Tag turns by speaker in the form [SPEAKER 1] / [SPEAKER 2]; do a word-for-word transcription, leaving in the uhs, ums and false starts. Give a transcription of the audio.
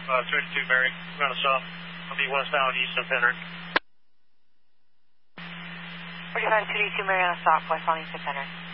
[SPEAKER 1] uh, thirty-two Mary, ground us off. I'll be westbound east of Penryn.
[SPEAKER 2] forty-five thirty-two Mary on a stop, westbound east of Penryn.